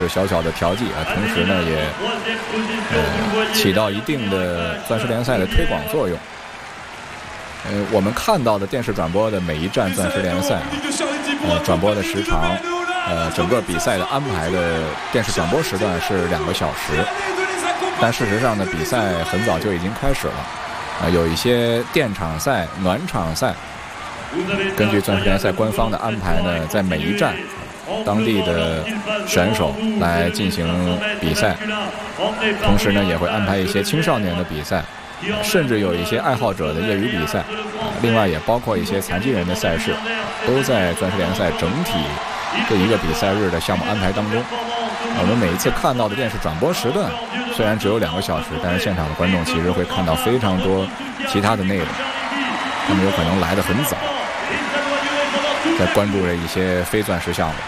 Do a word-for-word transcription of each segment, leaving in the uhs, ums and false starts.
小小的调剂啊，同时呢也呃起到一定的钻石联赛的推广作用。呃，我们看到的电视转播的每一站钻石联赛啊，呃，转播的时长，呃，整个比赛的安排的电视转播时段是两个小时，但事实上呢，比赛很早就已经开始了，啊、呃，有一些垫场赛、暖场赛，根据钻石联赛官方的安排呢，在每一站。当地的选手来进行比赛，同时呢也会安排一些青少年的比赛，甚至有一些爱好者的业余比赛，另外也包括一些残疾人的赛事，都在钻石联赛整体这一个比赛日的项目安排当中。我们每一次看到的电视转播时段虽然只有两个小时，但是现场的观众其实会看到非常多其他的内容，他们有可能来得很早，在关注着一些非钻石项目。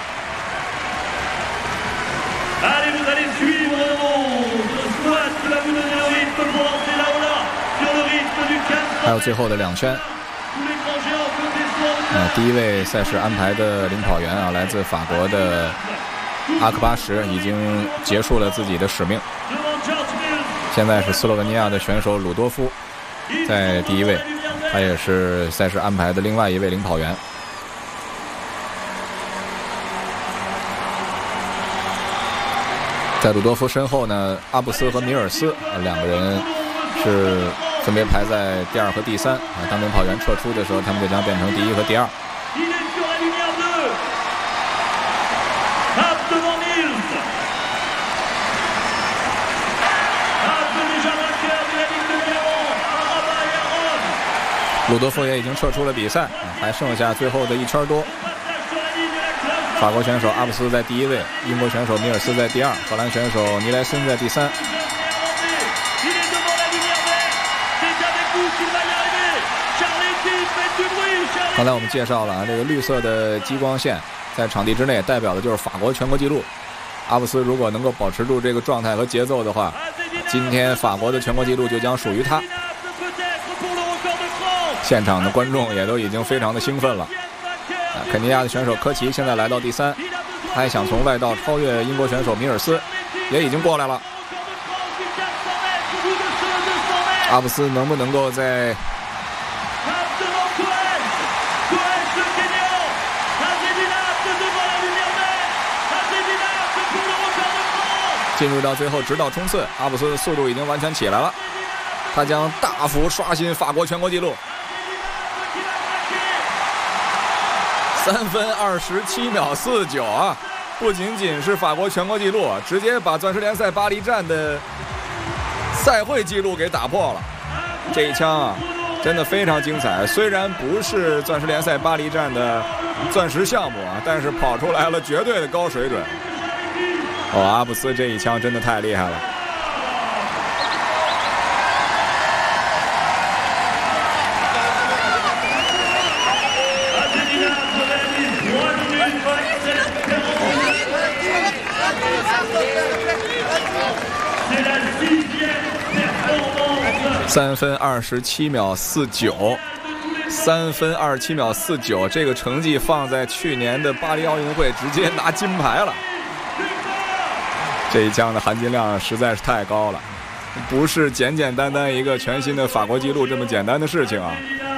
还有最后的两圈，呃，第一位赛事安排的领跑员啊，来自法国的阿克巴什已经结束了自己的使命。现在是斯洛文尼亚的选手鲁多夫在第一位，他也是赛事安排的另外一位领跑员。在鲁多夫身后呢，阿布斯和米尔斯两个人是分别排在第二和第三啊。当领跑员撤出的时候，他们就将变成第一和第二。鲁多夫也已经撤出了比赛，还剩下最后的一圈多。法国选手阿布斯在第一位，英国选手米尔斯在第二，荷兰选手尼莱森在第三。刚才我们介绍了啊，这个绿色的激光线在场地之内代表的就是法国全国纪录。阿布斯如果能够保持住这个状态和节奏的话，今天法国的全国纪录就将属于他。现场的观众也都已经非常的兴奋了。肯尼亚的选手科奇现在来到第三，他还想从外道超越英国选手米尔斯，也已经过来了。阿布斯能不能够在进入到最后直到冲刺？阿布斯的速度已经完全起来了，他将大幅刷新法国全国纪录。三分二十七秒四九啊！不仅仅是法国全国纪录，直接把钻石联赛巴黎站的赛会纪录给打破了。这一枪啊，真的非常精彩。虽然不是钻石联赛巴黎站的钻石项目啊，但是跑出来了绝对的高水准。哦，阿布斯这一枪真的太厉害了。三分二十七秒四九，三分二十七秒四九，这个成绩放在去年的巴黎奥运会直接拿金牌了。这一枪的含金量实在是太高了，不是简简单单一个全新的法国纪录这么简单的事情啊。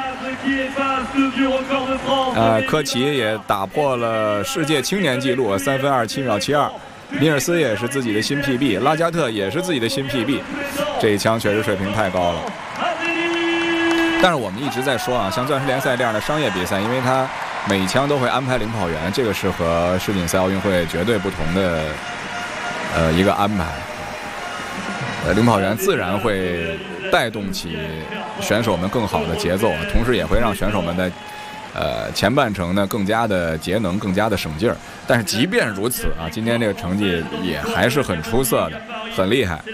呃，科奇也打破了世界青年纪录，三分二十七秒七二。米尔斯也是自己的新 P B， 拉加特也是自己的新 P B， 这一枪确实水平太高了。但是我们一直在说啊，像钻石联赛这样的商业比赛，因为它每一枪都会安排领跑员，这个是和世锦赛、奥运会绝对不同的呃一个安排。呃，领跑员自然会带动起选手们更好的节奏，同时也会让选手们的呃前半程呢更加的节能，更加的省劲儿。但是即便如此啊，今天这个成绩也还是很出色的，很厉害。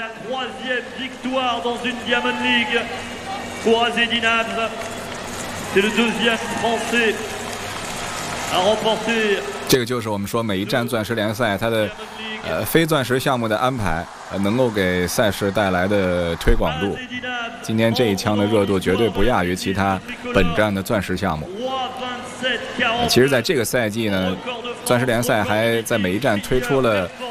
这个就是我们说每一站钻石联赛它的呃非钻石项目的安排，呃能够给赛事带来的推广度。今天这一枪的热度绝对不亚于其他本站的钻石项目。呃、其实在这个赛季呢，钻石联赛还在每一站推出了